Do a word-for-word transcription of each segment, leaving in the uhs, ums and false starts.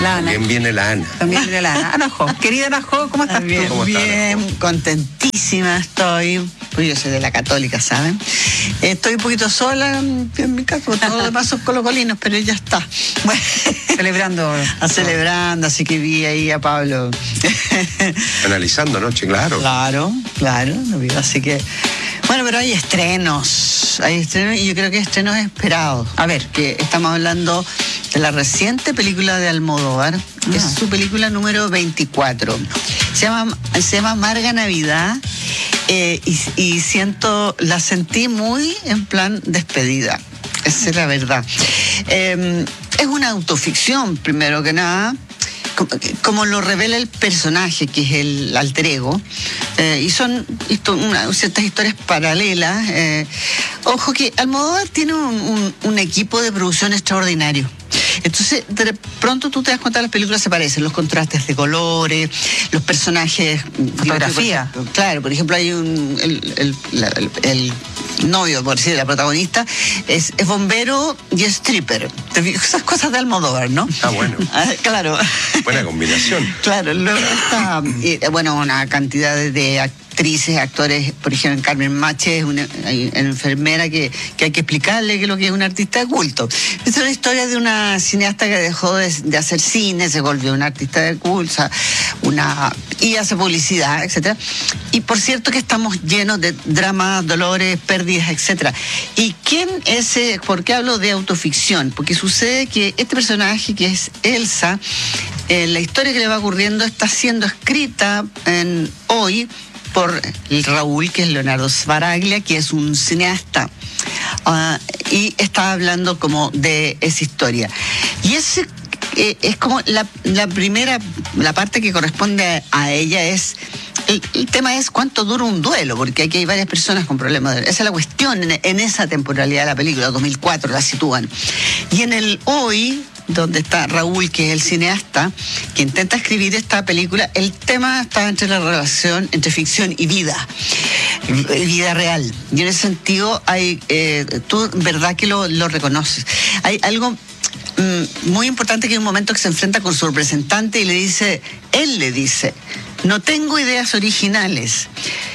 La Ana. También viene la Ana. También viene la Ana. Ana Jo. Querida Ana Jo, ¿cómo estás? Bien, ¿Cómo está, bien, Ana Jo? contentísima estoy. Pues yo soy de la Católica, ¿saben? Estoy un poquito sola en mi casa, todos los demás son colocolinos, pero ya está. Bueno, Celebrando. a celebrando, así que vi ahí a Pablo. Analizando anoche, claro. Claro, claro, lo vi, así que... Bueno, pero hay estrenos, hay estrenos y yo creo que estrenos esperados. A ver, que estamos hablando de la reciente película de Almodóvar, que Ah. es su película número veinticuatro. Se llama, se llama Amarga Navidad eh, y, y siento, la sentí muy en plan despedida. Esa es la verdad. Eh, es una autoficción, primero que nada. Como, como lo revela el personaje, que es el alter ego, eh, y son histo- una, ciertas historias paralelas. Eh. Ojo que Almodóvar tiene un, un, un equipo de producción extraordinario. Entonces, de pronto tú te das cuenta que las películas se parecen, los contrastes de colores, los personajes... Fotografía. Por- Claro, por ejemplo, hay un... El, el, la- el- el novio, por decir, la protagonista, es, es bombero y es stripper. Te fijas, esas cosas de Almodóvar, ¿no? Ah, bueno. Ah, claro. Buena combinación. Claro, luego está, eh, bueno, una cantidad de, de actrices, actores, por ejemplo, Carmen Mache es una, hay una enfermera que, que hay que explicarle que es lo que es un artista de culto. Es una historia de una cineasta que dejó de, de hacer cine, se volvió una artista de culto, una, y hace publicidad, etcétera. Y por cierto que estamos llenos de dramas, dolores, pérdidas, etcétera. ¿Y quién es, eh, por qué hablo de autoficción? Porque sucede que este personaje, que es Elsa, eh, la historia que le va ocurriendo está siendo escrita en, hoy por el Raúl, que es Leonardo Sbaraglia, que es un cineasta. Uh, y está hablando como de esa historia. Y ese eh, es como la, la primera, la parte que corresponde a ella es... El, el tema es cuánto dura un duelo, porque aquí hay varias personas con problemas de... Esa es la cuestión en, en esa temporalidad de la película, dos mil cuatro la sitúan. Y en el hoy, donde está Raúl, que es el cineasta, que intenta escribir esta película, el tema está entre la relación entre ficción y vida, vida real. Y en ese sentido, hay eh, tú, verdad que lo, lo reconoces. Hay algo muy importante, que hay un momento que se enfrenta con su representante y le dice, él le dice, no tengo ideas originales.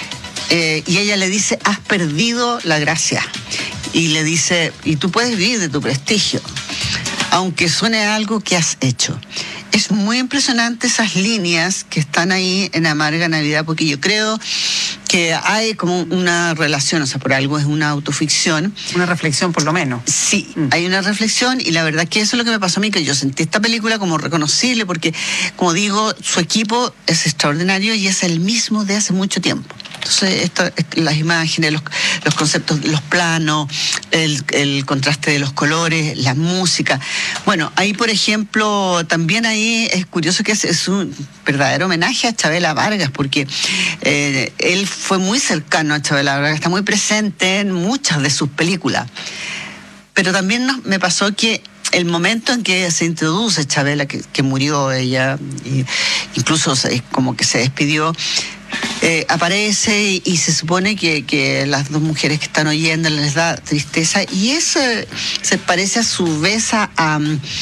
Eh, y ella le dice, has perdido la gracia. Y le dice, y tú puedes vivir de tu prestigio, aunque suene a algo que has hecho. Es muy impresionante esas líneas que están ahí en Amarga Navidad, porque yo creo que hay como una relación, o sea, por algo es una autoficción. Una reflexión, por lo menos. Sí, Mm. hay una reflexión, y la verdad que eso es lo que me pasó a mí, que yo sentí esta película como reconocible, porque, como digo, su equipo es extraordinario y es el mismo de hace mucho tiempo. Entonces, esto, las imágenes, los, los conceptos, los planos, el, el contraste de los colores, la música. Bueno, ahí, por ejemplo, también ahí es curioso que es, es un verdadero homenaje a Chabela Vargas, porque eh, él fue muy cercano a Chabela Vargas, está muy presente en muchas de sus películas. Pero también nos, me pasó que el momento en que se introduce Chabela, que, que murió ella, y incluso se, como que se despidió, Eh, aparece y, y se supone que, que las dos mujeres que están oyendo les da tristeza, y eso se parece a su vez a, a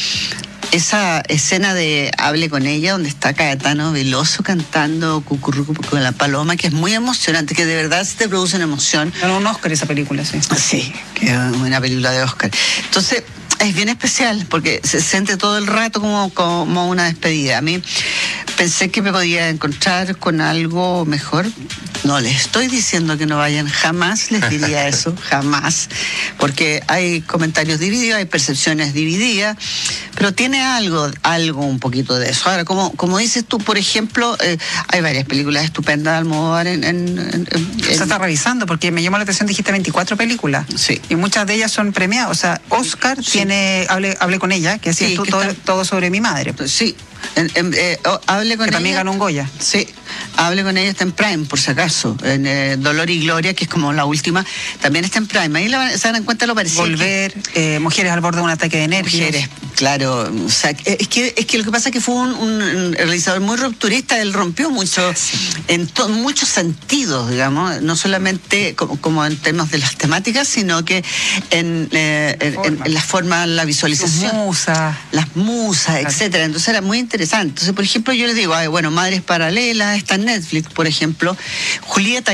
esa escena de Hable con ella, donde está Caetano Veloso cantando Cucurrucu con la paloma, que es muy emocionante, que de verdad se te produce una emoción. Ganó un Oscar esa película, sí. Sí, que es una película de Oscar. Entonces, es bien especial, porque se siente todo el rato como, como una despedida. A mí pensé que me podía encontrar con algo mejor. No les estoy diciendo que no vayan, jamás les diría eso, jamás, porque hay comentarios divididos, hay percepciones divididas, pero tiene algo, algo un poquito de eso. Ahora, como, como dices tú, por ejemplo, eh, hay varias películas estupendas de Almodóvar en... en, en, en Se está revisando, porque me llamó la atención, dijiste veinticuatro películas. Sí. Y muchas de ellas son premiadas. O sea, Oscar Sí. tiene, hablé, hablé con ella, que hacía Sí, tú que todo, está- todo sobre mi madre, Sí, en, en, eh, oh, hable con que también ella. ganó un Goya. Sí, Hable con ella, está en Prime, por si acaso. En eh, Dolor y Gloria, que es como la última, también está en Prime. Ahí la, se dan cuenta lo parecido. Volver, eh, mujeres al borde de un ataque de nervios. Mujeres, claro. O sea, es que, es que lo que pasa es que fue un, un realizador muy rupturista, él rompió mucho, sí. en to, muchos sentidos, digamos, no solamente como, como en temas de las temáticas, sino que en, eh, en, en, en la forma, la visualización. Las musas. Las musas, claro. etcétera. Entonces era muy interesante. Entonces, por ejemplo, yo les digo, ay, bueno, Madres Paralelas, está en Netflix, por ejemplo. Julieta